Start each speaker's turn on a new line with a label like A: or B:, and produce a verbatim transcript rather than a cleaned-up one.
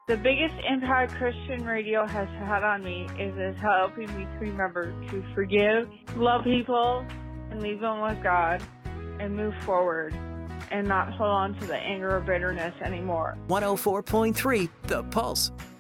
A: The biggest impact Christian radio has had on me is, is helping me to remember to forgive, love people, and leave them with God, and move forward, and not hold on to the anger or bitterness anymore.
B: one oh four point three The Pulse.